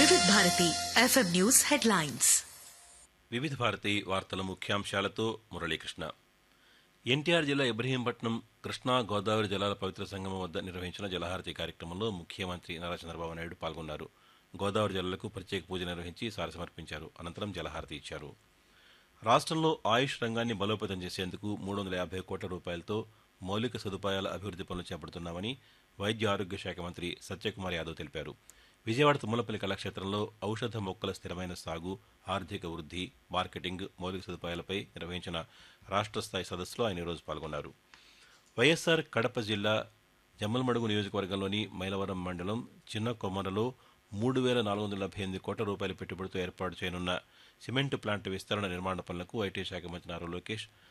వివిధ Bharati FM news headlines. వివిధ భారతి వార్తల ముఖ్యాంశాలతో మురళీకృష్ణ. ఎన్టీఆర్ జిల్లా ఇబ్రహీంపట్నం కృష్ణా గోదావరి జలాల పవిత్ర సంగమం వద్ద నిర్వహించిన జలహారతి కార్యక్రమంలో ముఖ్యమంత్రి నారా చంద్రబాబు నాయుడు పాల్గొన్నారు. గోదావరి జలాలకు ప్రత్యేక పూజ నిర్వహించి సారి సమర్పించారు. అనంతరం జలహారతి ఇచ్చారు. రాష్ట్రంలో ఆయుష్ రంగాన్ని బలోపేతం చేసేందుకు 350 కోట్ల రూపాయలతో మౌలిక సదుపాయాల అభివృద్ధి పనులు చేపడుతున్నామని వైద్య ఆరోగ్య శాఖ మంత్రి సత్యకుమార్ యాదవ్ తెలిపారు. విజయవాడ తుమ్మలపల్లి కళాక్షేత్రంలో ఔషధ మొక్కల స్థిరమైన సాగు, ఆర్థిక వృద్ధి, మార్కెటింగ్, మౌలిక సదుపాయాలపై నిర్వహించిన రాష్ట్ర స్థాయి సదస్సులో ఆయన ఈరోజు పాల్గొన్నారు. వైఎస్ఆర్ కడప జిల్లా జమ్మలమడుగు నియోజకవర్గంలోని మైలవరం మండలం చిన్న కొమ్మరలో 3,478 కోట్ల రూపాయల పెట్టుబడితో ఏర్పాటు చేయనున్న సిమెంట్ ప్లాంట్ విస్తరణ నిర్మాణ పనులకు ఐటీ శాఖ మంత్రి నారా లోకేష్